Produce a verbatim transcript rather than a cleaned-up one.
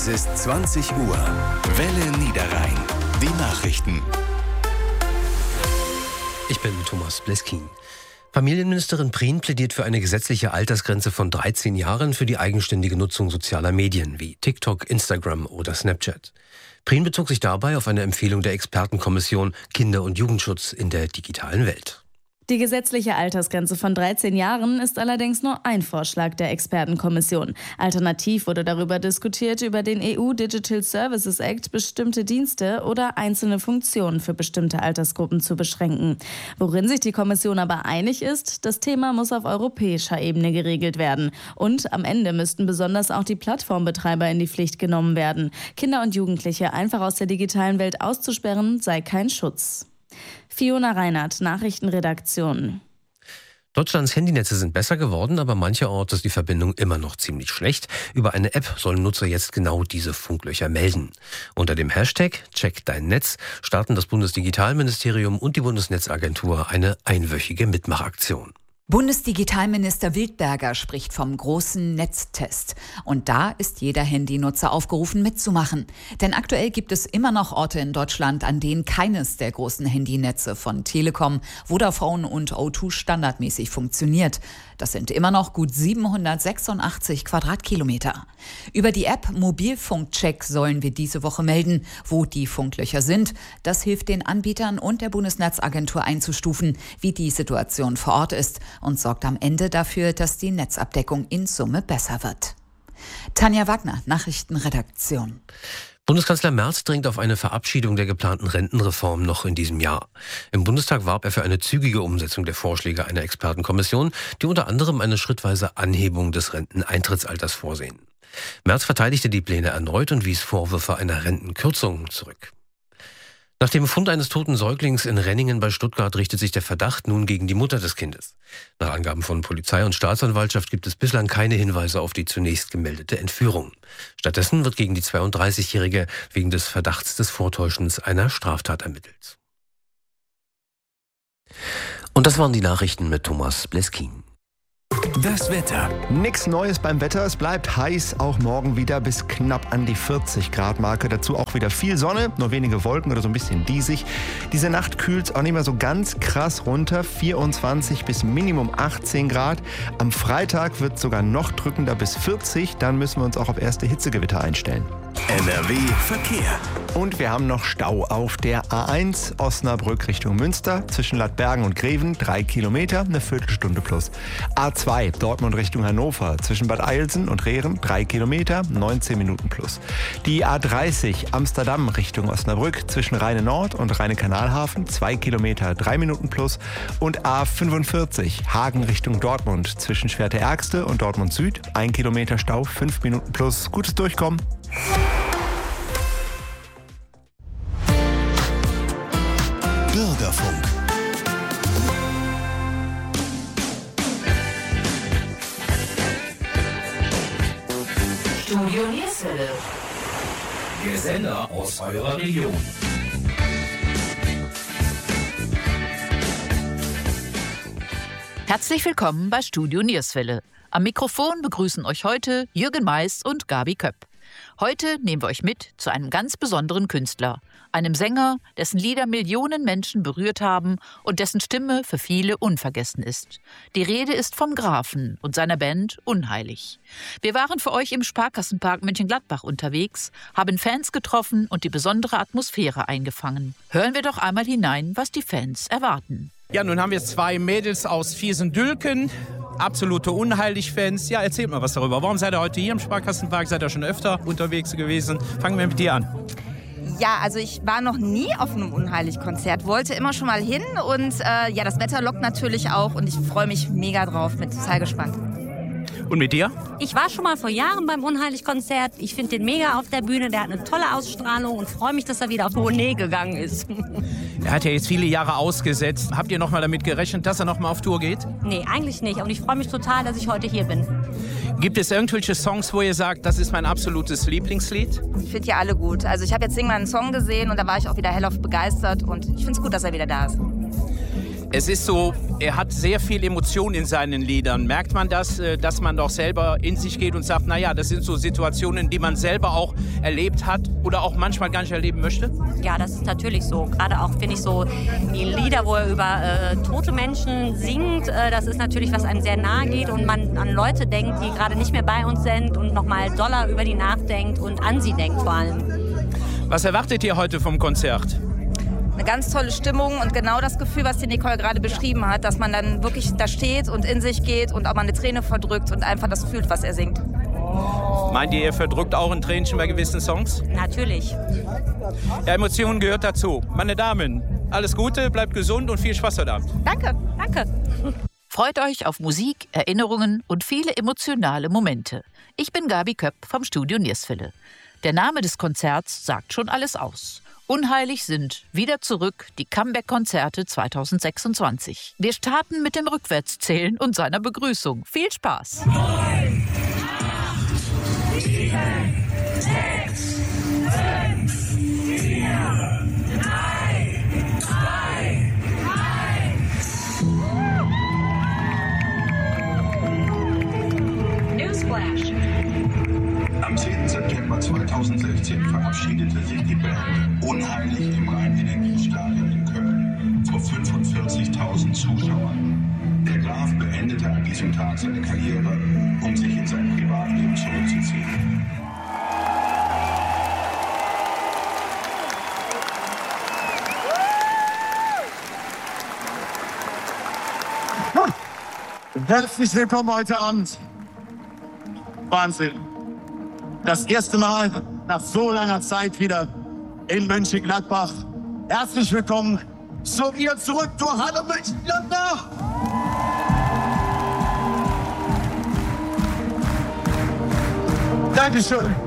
Es ist zwanzig Uhr. Welle Niederrhein. Die Nachrichten. Ich bin Thomas Bleskin. Familienministerin Prien plädiert für eine gesetzliche Altersgrenze von dreizehn Jahren für die eigenständige Nutzung sozialer Medien wie TikTok, Instagram oder Snapchat. Prien bezog sich dabei auf eine Empfehlung der Expertenkommission Kinder- und Jugendschutz in der digitalen Welt. Die gesetzliche Altersgrenze von dreizehn Jahren ist allerdings nur ein Vorschlag der Expertenkommission. Alternativ wurde darüber diskutiert, über den E U Digital Services Act bestimmte Dienste oder einzelne Funktionen für bestimmte Altersgruppen zu beschränken. Worin sich die Kommission aber einig ist, das Thema muss auf europäischer Ebene geregelt werden. Und am Ende müssten besonders auch die Plattformbetreiber in die Pflicht genommen werden. Kinder und Jugendliche einfach aus der digitalen Welt auszusperren, sei kein Schutz. Fiona Reinhardt, Nachrichtenredaktion. Deutschlands Handynetze sind besser geworden, aber mancherorts ist die Verbindung immer noch ziemlich schlecht. Über eine App sollen Nutzer jetzt genau diese Funklöcher melden. Unter dem Hashtag Check dein Netz starten das Bundesdigitalministerium und die Bundesnetzagentur eine einwöchige Mitmachaktion. Bundesdigitalminister Wildberger spricht vom großen Netztest. Und da ist jeder Handynutzer aufgerufen, mitzumachen. Denn aktuell gibt es immer noch Orte in Deutschland, an denen keines der großen Handynetze von Telekom, Vodafone und O zwei standardmäßig funktioniert. Das sind immer noch gut siebenhundertsechsundachtzig Quadratkilometer. Über die App Mobilfunkcheck sollen wir diese Woche melden, wo die Funklöcher sind. Das hilft den Anbietern und der Bundesnetzagentur einzustufen, wie die Situation vor Ort ist, und sorgt am Ende dafür, dass die Netzabdeckung in Summe besser wird. Tanja Wagner, Nachrichtenredaktion. Bundeskanzler Merz drängt auf eine Verabschiedung der geplanten Rentenreform noch in diesem Jahr. Im Bundestag warb er für eine zügige Umsetzung der Vorschläge einer Expertenkommission, die unter anderem eine schrittweise Anhebung des Renteneintrittsalters vorsehen. Merz verteidigte die Pläne erneut und wies Vorwürfe einer Rentenkürzung zurück. Nach dem Fund eines toten Säuglings in Renningen bei Stuttgart richtet sich der Verdacht nun gegen die Mutter des Kindes. Nach Angaben von Polizei und Staatsanwaltschaft gibt es bislang keine Hinweise auf die zunächst gemeldete Entführung. Stattdessen wird gegen die zweiunddreißigjährige wegen des Verdachts des Vortäuschens einer Straftat ermittelt. Und das waren die Nachrichten mit Thomas Bleskin. Das Wetter. Nix Neues beim Wetter. Es bleibt heiß, auch morgen wieder bis knapp an die vierzig Grad Marke. Dazu auch wieder viel Sonne, nur wenige Wolken oder so ein bisschen diesig. Diese Nacht kühlt es auch nicht mehr so ganz krass runter. vierundzwanzig bis Minimum achtzehn Grad. Am Freitag wird es sogar noch drückender bis vierzig. Dann müssen wir uns auch auf erste Hitzegewitter einstellen. N R W Verkehr. Und wir haben noch Stau auf der A eins Osnabrück Richtung Münster zwischen Ladbergen und Greven, drei Kilometer, eine Viertelstunde plus. A zwei Dortmund Richtung Hannover zwischen Bad Eilsen und Rehren, drei Kilometer, neunzehn Minuten plus. Die A dreißig Amsterdam Richtung Osnabrück zwischen Rheine Nord und Rheine Kanalhafen, zwei Kilometer, drei Minuten plus. Und A fünfundvierzig Hagen Richtung Dortmund zwischen Schwerte-Ärgste und Dortmund Süd, ein Kilometer Stau, fünf Minuten plus. Gutes Durchkommen. Bürgerfunk. Studio Nierswelle. Der Sender aus eurer Region. Herzlich willkommen bei Studio Nierswelle. Am Mikrofon begrüßen euch heute Jürgen Mais und Gabi Köpp. Heute nehmen wir euch mit zu einem ganz besonderen Künstler, einem Sänger, dessen Lieder Millionen Menschen berührt haben und dessen Stimme für viele unvergessen ist. Die Rede ist vom Grafen und seiner Band Unheilig. Wir waren für euch im Sparkassenpark Mönchengladbach unterwegs, haben Fans getroffen und die besondere Atmosphäre eingefangen. Hören wir doch einmal hinein, was die Fans erwarten. Ja, nun haben wir zwei Mädels aus Viersen-Dülken, absolute Unheilig-Fans. Ja, erzählt mal was darüber. Warum seid ihr heute hier im Sparkassenpark? Seid ihr schon öfter unterwegs gewesen? Fangen wir mit dir an. Ja, also ich war noch nie auf einem Unheilig-Konzert, wollte immer schon mal hin und äh, ja, das Wetter lockt natürlich auch und ich freue mich mega drauf, bin total gespannt. Und mit dir? Ich war schon mal vor Jahren beim Unheilig-Konzert. Ich finde den mega auf der Bühne, der hat eine tolle Ausstrahlung und freue mich, dass er wieder auf Tournee gegangen ist. Er hat ja jetzt viele Jahre ausgesetzt. Habt ihr noch mal damit gerechnet, dass er noch mal auf Tour geht? Nee, eigentlich nicht. Und ich freue mich total, dass ich heute hier bin. Gibt es irgendwelche Songs, wo ihr sagt, das ist mein absolutes Lieblingslied? Ich finde die alle gut. Also ich habe jetzt irgendwann einen Song gesehen und da war ich auch wieder hellauf begeistert und ich finde es gut, dass er wieder da ist. Es ist so, er hat sehr viel Emotion in seinen Liedern. Merkt man das, dass man doch selber in sich geht und sagt, naja, das sind so Situationen, die man selber auch erlebt hat oder auch manchmal gar nicht erleben möchte? Ja, das ist natürlich so. Gerade auch, finde ich, so die Lieder, wo er über äh, tote Menschen singt, äh, das ist natürlich, was einem sehr nahe geht und man an Leute denkt, die gerade nicht mehr bei uns sind und nochmal doller über die nachdenkt und an sie denkt vor allem. Was erwartet ihr heute vom Konzert? Eine ganz tolle Stimmung und genau das Gefühl, was die Nicole gerade beschrieben hat, dass man dann wirklich da steht und in sich geht und auch mal eine Träne verdrückt und einfach das fühlt, was er singt. Meint ihr, ihr verdrückt auch ein Tränchen bei gewissen Songs? Natürlich. Ja, Emotionen gehört dazu. Meine Damen, alles Gute, bleibt gesund und viel Spaß heute Abend. Danke, danke. Freut euch auf Musik, Erinnerungen und viele emotionale Momente. Ich bin Gabi Köpp vom Studio Nierswelle. Der Name des Konzerts sagt schon alles aus. Unheilig sind wieder zurück die Comeback-Konzerte zweitausendsechsundzwanzig. Wir starten mit dem Rückwärtszählen und seiner Begrüßung. Viel Spaß! neun, acht, sieben, sechs, fünf, vier, drei, zwei, eins. Newsflash. Am zehnten September zweitausendsechzehn verabschiedete sich die Band Unheilig im Rhein-Energiestadion in Köln vor fünfundvierzigtausend Zuschauern. Der Graf beendete an diesem Tag seine Karriere, um sich in sein Privatleben zurückzuziehen. Herzlich willkommen heute Abend. Wahnsinn. Das erste Mal nach so langer Zeit wieder in Mönchengladbach. Herzlich willkommen zu ihr zurück, du Hallo Mönchengladbach! Dankeschön.